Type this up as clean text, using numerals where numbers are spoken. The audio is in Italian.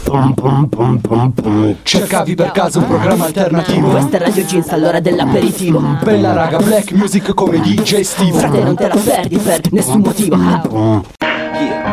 Cercavi per caso un programma alternativo? Questa è Radio Jeans, all'ora dell'aperitivo. Bella raga, black music come DJ Steve. Frate, non te la perdi per nessun motivo. Yeah.